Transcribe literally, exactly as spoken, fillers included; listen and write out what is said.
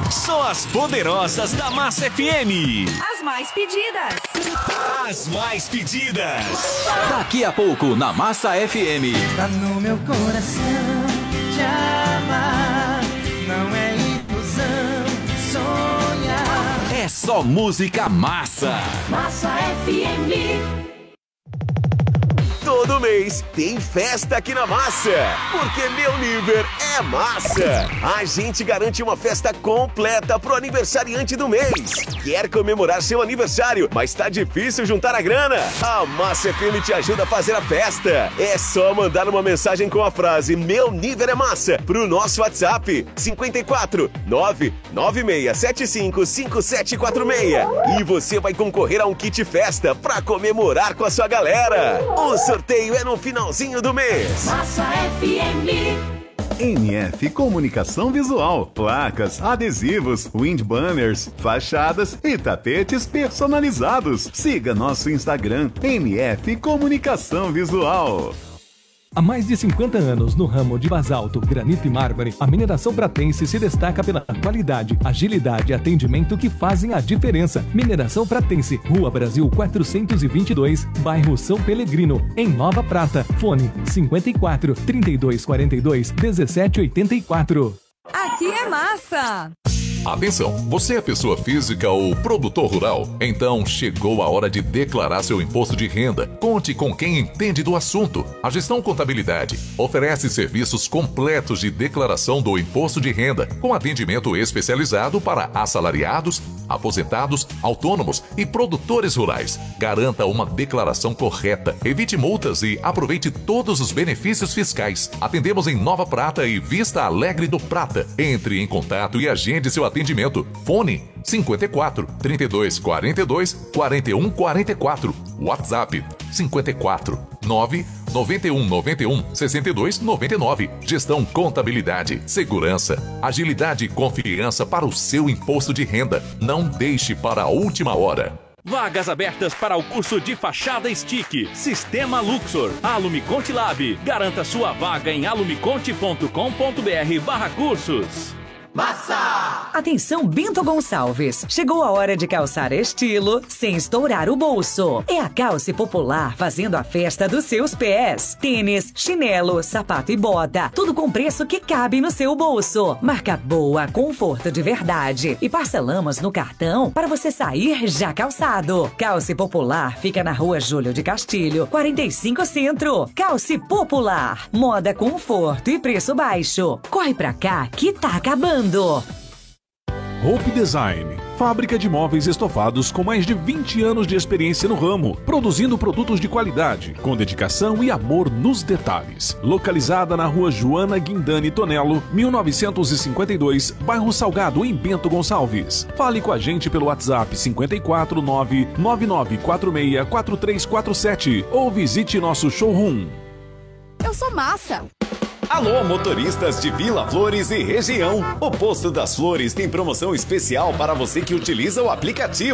Só as poderosas da Massa F M. As mais pedidas. As mais pedidas. Daqui a pouco na Massa F M. Tá no meu coração te amar. Não é ilusão sonhar. É só música massa. Massa F M. Todo mês tem festa aqui na Massa, porque meu nível é massa. A gente garante uma festa completa pro aniversariante do mês. Quer comemorar seu aniversário, mas tá difícil juntar a grana? A Massa F M te ajuda a fazer a festa. É só mandar uma mensagem com a frase "Meu nível é massa" pro nosso WhatsApp cinco quatro nove nove seis sete cinco cinco sete quatro seis e você vai concorrer a um kit festa pra comemorar com a sua galera. O sorteio é no finalzinho do mês. Massa F M. M F Comunicação Visual, placas, adesivos, wind banners, fachadas e tapetes personalizados. Siga nosso Instagram, M F Comunicação Visual. Há mais de cinquenta anos no ramo de basalto, granito e mármore, a mineração pratense se destaca pela qualidade, agilidade e atendimento que fazem a diferença. Mineração Pratense, Rua Brasil quatrocentos e vinte e dois, bairro São Pelegrino, em Nova Prata. Fone cinquenta e quatro, trinta e dois quarenta e dois, dezessete oitenta e quatro. Aqui é massa. Atenção, você é pessoa física ou produtor rural? Então chegou a hora de declarar seu imposto de renda. Conte com quem entende do assunto. A Gestão Contabilidade oferece serviços completos de declaração do imposto de renda, com atendimento especializado para assalariados, aposentados, autônomos e produtores rurais. Garanta uma declaração correta, evite multas e aproveite todos os benefícios fiscais. Atendemos em Nova Prata e Vista Alegre do Prata. Entre em contato e agende seu atendimento. Fone cinco quatro, trinta e dois quarenta e dois, quarenta e um quarenta e quatro. WhatsApp cinco quatro nove nove um nove um sessenta e dois noventa e nove. Gestão Contabilidade, segurança, agilidade e confiança para o seu imposto de renda. Não deixe para a última hora. Vagas abertas para o curso de Fachada Stick, Sistema Luxor, Alumiconte Lab. Garanta sua vaga em alumiconte ponto com ponto br barra cursos. Massa! Atenção, Bento Gonçalves. Chegou a hora de calçar estilo sem estourar o bolso. É a Calce Popular fazendo a festa dos seus pés. Tênis, chinelo, sapato e bota. Tudo com preço que cabe no seu bolso. Marca boa, conforto de verdade. E parcelamos no cartão para você sair já calçado. Calce Popular fica na Rua Júlio de Castilho, quarenta e cinco Centro. Calce Popular. Moda, conforto e preço baixo. Corre pra cá que tá acabando. Hope Design, fábrica de móveis estofados com mais de vinte anos de experiência no ramo, produzindo produtos de qualidade, com dedicação e amor nos detalhes. Localizada na Rua Joana Guindani Tonello, mil novecentos e cinquenta e dois, bairro Salgado, em Bento Gonçalves. Fale com a gente pelo WhatsApp cinco quatro nove nove nove quatro seis quatro três quatro sete ou visite nosso showroom. Eu sou massa. Alô, motoristas de Vila Flores e região. O Posto das Flores tem promoção especial para você que utiliza o aplicativo.